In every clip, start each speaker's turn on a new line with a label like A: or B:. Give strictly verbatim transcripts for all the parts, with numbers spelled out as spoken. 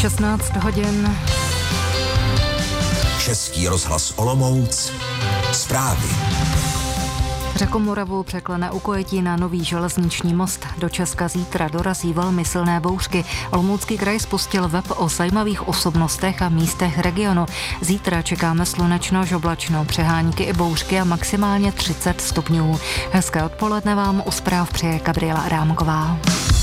A: šestnáct hodin.
B: Český rozhlas Olomouc. Zprávy.
A: Řeku Moravu překlene ukojetí na nový železniční most. Do Česka zítra dorazí velmi silné bouřky. Olomoucký kraj spustil web o zajímavých osobnostech a místech regionu. Zítra čekáme slunečno až oblačno, přehánky i bouřky a maximálně třicet stupňů. Hezké odpoledne vám u zpráv přeje Gabriela Adámková.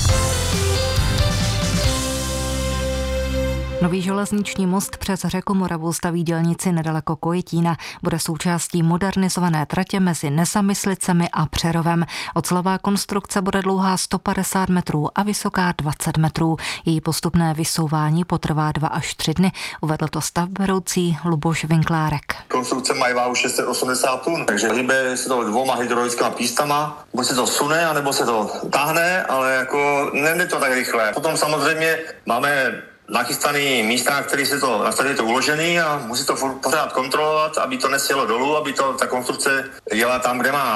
A: Nový železniční most přes řeku Moravu staví dělnici nedaleko Kojetína. Bude součástí modernizované tratě mezi Nesamyslicemi a Přerovem. Ocelová konstrukce bude dlouhá sto padesát metrů a vysoká dvacet metrů. Její postupné vysouvání potrvá dva až tři dny, uvedl to stavberoucí Luboš Vinklárek.
C: Konstrukce mají váhu šest set osmdesát tun, takže hýbe se to dvoma hydraulickými pístama. Buď se to sune, anebo se to táhne, ale jako nejde to tak rychle. Potom samozřejmě máme nachystaný místa, na kterých se to, na kterých je to uložený a musí to pořád kontrolovat, aby to nesjelo dolů, aby to ta konstrukce jela tam, kde má.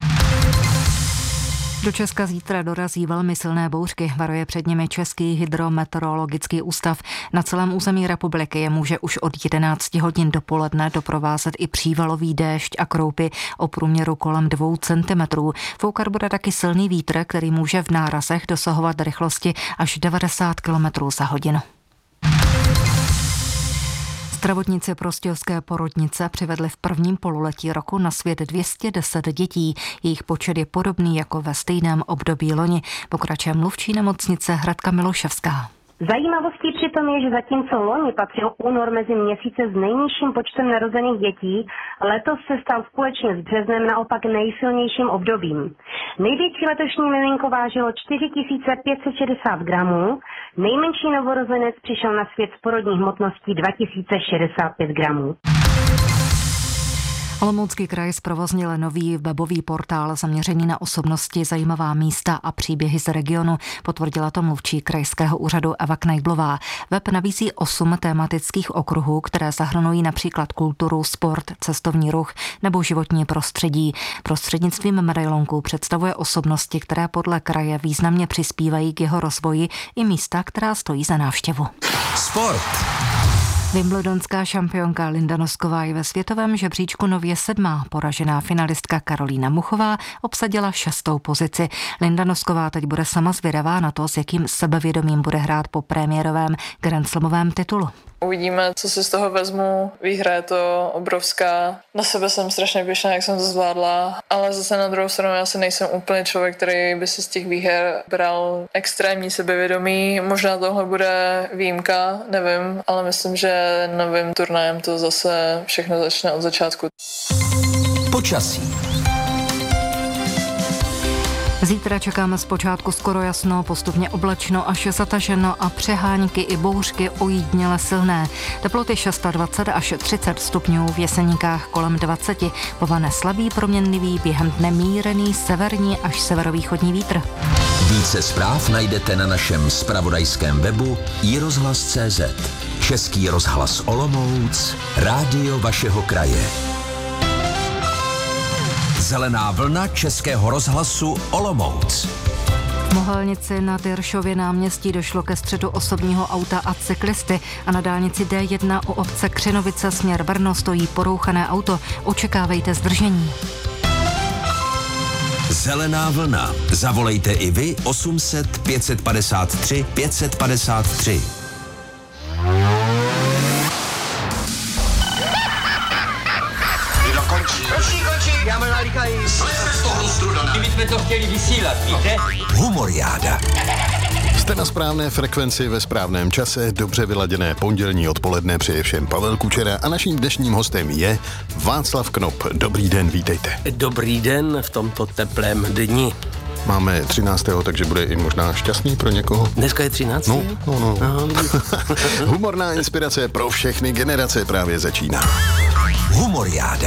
A: Do Česka zítra dorazí velmi silné bouřky, varuje před nimi Český hydrometeorologický ústav. Na celém území republiky je může už od jedenácti hodin dopoledne doprovázet i přívalový déšť a kroupy o průměru kolem dvou centimetrů. Foukat bude taky silný vítr, který může v nárazech dosahovat rychlosti až devadesát kilometrů za hodinu. Zdravotníci prostějovské porodnice přivedli v prvním pololetí roku na svět dvě stě deset dětí. Jejich počet je podobný jako ve stejném období loni. Pokračuje mluvčí nemocnice Hradka Miloševská.
D: Zajímavostí přitom je, že zatímco loni patřil únor mezi měsíce s nejnižším počtem narozených dětí, letos se stal společně s březnem naopak nejsilnějším obdobím. Největší letošní miminko vážilo čtyři tisíce pět set šedesát gramů, nejmenší novorozenec přišel na svět s porodní hmotností dva tisíce šedesát pět gramů.
A: Olomoucký kraj zprovoznil nový webový portál zaměřený na osobnosti, zajímavá místa a příběhy z regionu, potvrdila to mluvčí krajského úřadu Eva Knajblová. Web nabízí osm tematických okruhů, které zahrnují například kulturu, sport, cestovní ruch nebo životní prostředí. Prostřednictvím medailonku představuje osobnosti, které podle kraje významně přispívají k jeho rozvoji, i místa, která stojí za návštěvu.
B: Sport.
A: Wimbledonská šampionka Linda Nosková je ve světovém žebříčku nově sedmá. Poražená finalistka Karolína Muchová obsadila šestou pozici. Linda Nosková teď bude sama zvědavá na to, s jakým sebevědomím bude hrát po premiérovém grandslamovém titulu.
E: Uvidíme, co si z toho vezmu. Výhra je to obrovská. Na sebe jsem strašně pyšná, jak jsem to zvládla, ale zase na druhou stranu já si nejsem úplně člověk, který by si z těch výher bral extrémní sebevědomí. Možná tohle bude výjimka, nevím, ale myslím, že novým turnajem to zase všechno začne od začátku.
B: Počasí.
A: Zítra čekáme zpočátku skoro jasno, postupně oblačno až zataženo a přehánky i bouřky ojídněle silné. Teploty dvacet šest až třicet stupňů, v Jeseníkách kolem dvacet. Povane slabý proměnlivý, během dne mírný severní až severovýchodní vítr.
B: Více zpráv najdete na našem zpravodajském webu i rozhlas tečka cé zet. Český rozhlas Olomouc, rádio vašeho kraje. Zelená vlna Českého rozhlasu Olomouc.
A: V Mohelnici na Tyršově náměstí došlo ke střetu osobního auta a cyklisty a na dálnici D jedna u obce Křenovice směr Brno stojí porouchané auto. Očekávejte zdržení.
B: Zelená vlna. Zavolejte i vy osm set pět set padesát tři pět set padesát tři.
F: Končí, končí, já mám nalíkají. Kdybychom to chtěli vysílat, víte?
B: Humoriáda.
G: Jste na správné frekvenci ve správném čase, dobře vyladěné pondělní odpoledne přeje všem Pavel Kučera a naším dnešním hostem je Václav Knop. Dobrý den, vítejte.
H: Dobrý den v tomto teplém dni.
G: Máme třináctého takže bude i možná šťastný pro někoho.
H: Dneska je třináctého
G: No, no, no. Humorná inspirace pro všechny generace právě začíná.
B: Humoriáda.